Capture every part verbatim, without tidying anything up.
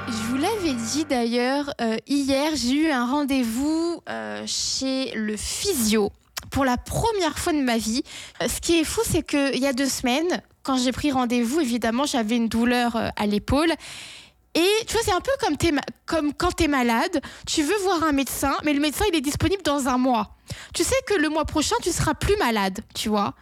Je vous l'avais dit d'ailleurs, euh, hier, j'ai eu un rendez-vous euh, chez le physio pour la première fois de ma vie. Euh, ce qui est fou, c'est qu'il y a deux semaines, quand j'ai pris rendez-vous, évidemment, j'avais une douleur euh, à l'épaule. Et tu vois, c'est un peu comme, t'es ma- comme quand tu es malade, tu veux voir un médecin, mais le médecin, il est disponible dans un mois. Tu sais que le mois prochain, tu seras plus malade, tu vois.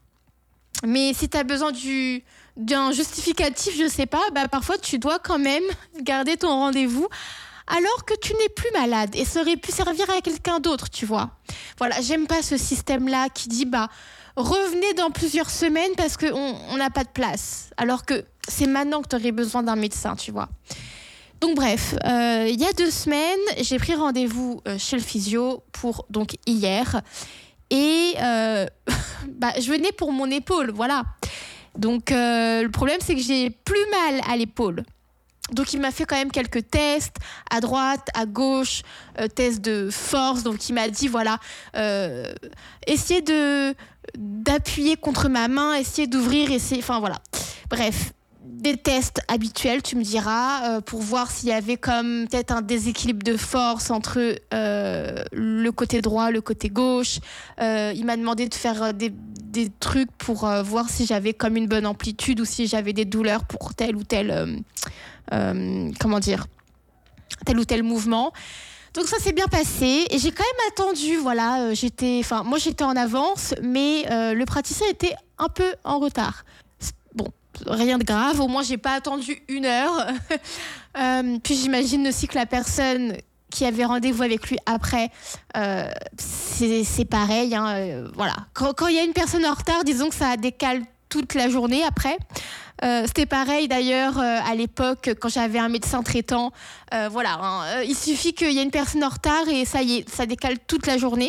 Mais si tu as besoin du, d'un justificatif, je sais pas, bah parfois tu dois quand même garder ton rendez-vous alors que tu n'es plus malade et ça aurait pu servir à quelqu'un d'autre, tu vois. Voilà, j'aime pas ce système-là qui dit bah revenez dans plusieurs semaines parce qu'on on n'a pas de place. Alors que c'est maintenant que tu aurais besoin d'un médecin, tu vois. Donc bref, euh, il y a deux semaines, j'ai pris rendez-vous euh, chez le physio pour donc hier. Et euh, bah, je venais pour mon épaule, voilà. Donc euh, le problème, c'est que j'ai plus mal à l'épaule. Donc il m'a fait quand même quelques tests à droite, à gauche, euh, tests de force. Donc il m'a dit voilà, euh, essayez de d'appuyer contre ma main, essayez d'ouvrir, essayez, enfin voilà. Bref, des tests habituels, tu me diras, euh, pour voir s'il y avait comme peut-être un déséquilibre de force entre euh, le côté droit, le côté gauche. Euh, il m'a demandé de faire des, des trucs pour euh, voir si j'avais comme une bonne amplitude ou si j'avais des douleurs pour tel ou tel, euh, euh, comment dire, tel ou tel mouvement. Donc ça s'est bien passé et j'ai quand même attendu, voilà, euh, j'étais, enfin moi j'étais en avance, mais euh, le praticien était un peu en retard. Bon. Rien de grave, au moins j'ai pas attendu une heure. euh, puis j'imagine aussi que la personne qui avait rendez-vous avec lui après, euh, c'est, c'est pareil. Hein, euh, voilà. Quand il y a une personne en retard, disons que ça décale toute la journée après. Euh, c'était pareil d'ailleurs euh, à l'époque quand j'avais un médecin traitant. Euh, voilà, hein, il suffit qu'il y ait une personne en retard et ça y est, ça décale toute la journée.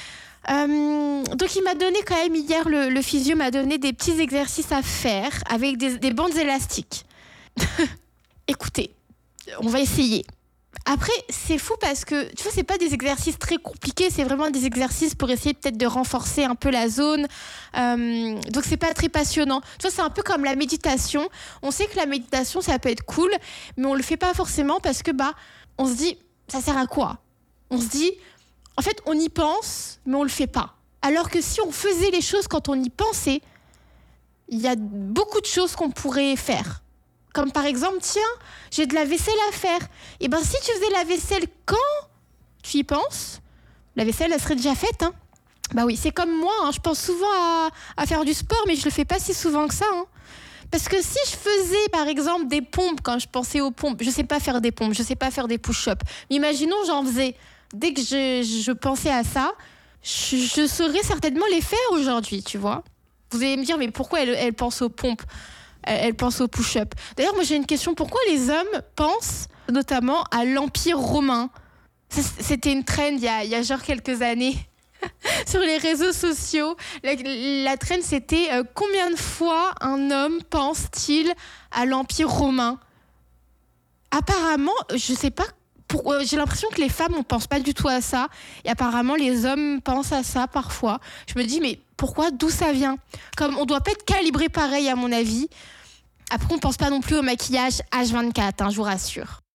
Euh, donc il m'a donné quand même hier, le, le physio m'a donné des petits exercices à faire avec des, des bandes élastiques. Écoutez, on va essayer. Après, c'est fou parce que, tu vois, c'est pas des exercices très compliqués, c'est vraiment des exercices pour essayer peut-être de renforcer un peu la zone. Euh, donc c'est pas très passionnant. Tu vois, c'est un peu comme la méditation. On sait que la méditation, ça peut être cool, mais on le fait pas forcément parce que, bah, on se dit, ça sert à quoi ? On se dit... En fait, on y pense, mais on le fait pas. Alors que si on faisait les choses quand on y pensait, il y a beaucoup de choses qu'on pourrait faire. Comme par exemple, tiens, j'ai de la vaisselle à faire. Et ben si tu faisais la vaisselle quand tu y penses, la vaisselle, elle serait déjà faite. Hein. Bah oui, c'est comme moi, hein, je pense souvent à, à faire du sport, mais je le fais pas si souvent que ça. Hein. Parce que si je faisais, par exemple, des pompes, quand je pensais aux pompes, je sais pas faire des pompes, je sais pas faire des push-ups. Mais imaginons, j'en faisais... Dès que je, je pensais à ça, je, je saurais certainement les faire aujourd'hui, tu vois. Vous allez me dire, mais pourquoi elle, elle pense aux pompes, elle, elle pense aux push-ups. D'ailleurs, moi j'ai une question, pourquoi les hommes pensent notamment à l'Empire romain ? Ça, c'était une trend il y a, il y a genre quelques années sur les réseaux sociaux. La, la trend c'était euh, combien de fois un homme pense-t-il à l'Empire romain ? Apparemment, je sais pas. Pour, euh, j'ai l'impression que les femmes, on pense pas du tout à ça. Et apparemment, les hommes pensent à ça parfois. Je me dis, mais pourquoi ? D'où ça vient ? Comme on doit pas être calibré pareil, à mon avis. Après, on pense pas non plus au maquillage H vingt-quatre, hein, je vous rassure.